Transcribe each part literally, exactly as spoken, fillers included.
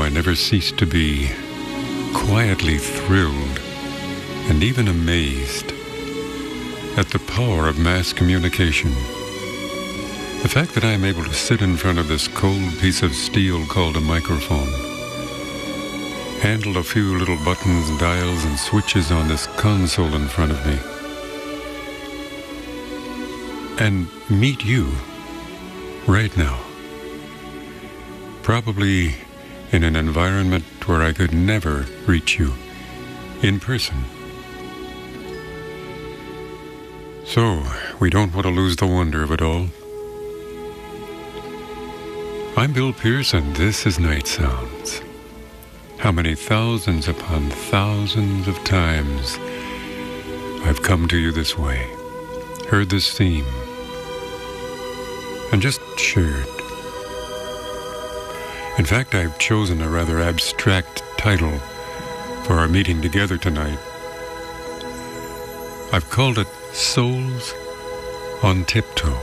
I never ceased to be quietly thrilled and even amazed at the power of mass communication. The fact that I am able to sit in front of this cold piece of steel called a microphone, handle a few little buttons, dials, and switches on this console in front of me, and meet you right now, probably in an environment where I could never reach you in person. So, we don't want to lose the wonder of it all. I'm Bill Pierce, and this is Night Sounds. How many thousands upon thousands of times I've come to you this way, heard this theme, and just shared. In fact, I've chosen a rather abstract title for our meeting together tonight. I've called it Souls on Tiptoe.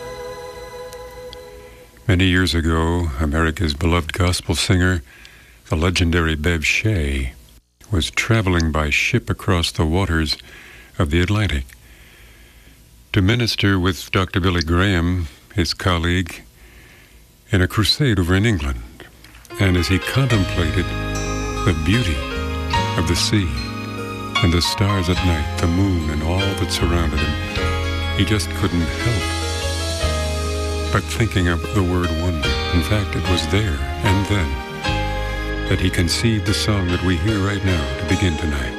Many years ago, America's beloved gospel singer, the legendary Bev Shea, was traveling by ship across the waters of the Atlantic to minister with Doctor Billy Graham, his colleague, in a crusade over in England. And as he contemplated the beauty of the sea and the stars at night, the moon and all that surrounded him, he just couldn't help but thinking of the word wonder. In fact, it was there and then that he conceived the song that we hear right now to begin tonight.